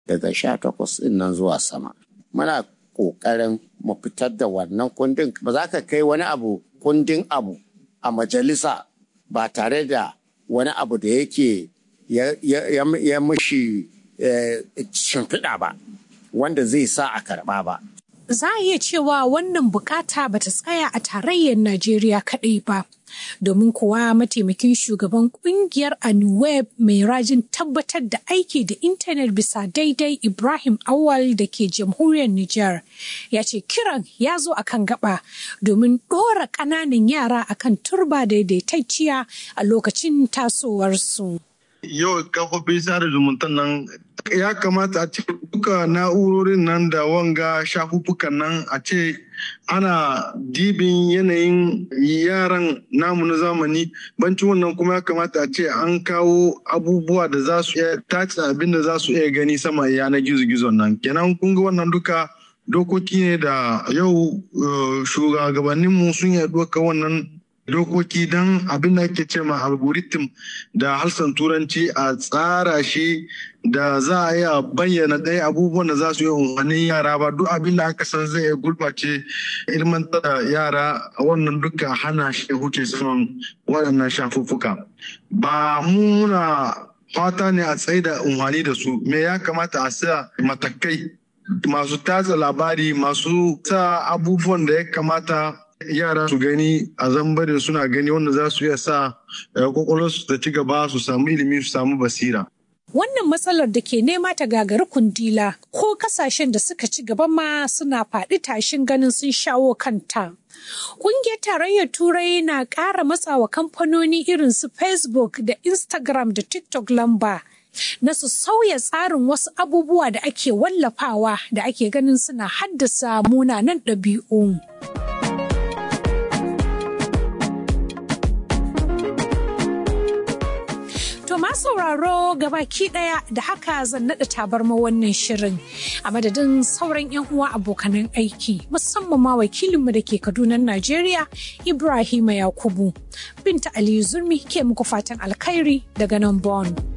daga 18 ɗin nan zuwa sama. Muna ƙoƙarin mu fitar da wannan kundin. Ba za ka kai wani abu kundin abu a majalisa ba tare da wani abu da yake ya mushi shimfiɗa ba wanda zai sa a karɓa ba. Za a iya cewa wannan bukata ba ta tsaya a tarayyar Najeriya kaɗai ba, domin kuwa mataimakin shugaban kungiyar Anuweb mai rajin tabbatar da aiki da intanet bisa daidai Ibrahim Awal da ke jamhuriyar Nijar ya ce kiran ya zo akan gaba domin ɗora ƙananan yara akan turba daidaitacciya a lokacin tasowarsu. Yau kafofin sada zumuntan nan ya kamata a ce duka na'urorin nan da wanga shafuffukan nan a ce ana dibin yanayin yaran namu na zamani. Bancin wannan kuma ya kamata a ce an kawo abubuwa da za su iya tace abin da za su iya gani sama yanar gizo-gizon nan. Kenan kun ga wannan duka dokoki ne da yau shugabanninmu sun yi ɗauka wannan dokoki don abin da ake ce ma algorithm da harsan turanci a tsara shi da za a iya bayyana ɗaya abubuwan da za su yi umarnin yara ba duk abin da aka san zai gurɓace ilmantar da yara a wannan duka hana shi huce saman waɗannan shafuffuka. Ba muna fata ne a tsaye da umarni da su, me ya kamata a sa matakai masu tatsa labari masu sa abubuwan da ya kamata yara su gani a zambare suna gani wanda za su iya sa kwakwalwarsu ta ci gaba su samu ilimi su samu basira. Wannan matsalar da ke nema ta gagari kundila ko kasashen da suka ci gaba ma suna faɗi tashin ganin sun shawo kanta. Ƙungiyar Tarayyar Turai na ƙara matsawa kamfanoni irin su Facebook da Instagram da TikTok lamba na su sauya tsarin wasu abubuwa da ake wallafawa da ake ganin suna haddasa munanan ɗabi'u. To ma sauraro gabaki daya da haka zan naɗa tabarma wannan shirin a madadin sauran 'yan uwa abokanan aiki musamman ma wakilinmu da ke Kaduna Najeriya Ibrahima Yakubu. Binta Aliyu Zurmi ke muku fatan alkhairi daga nan Bonn.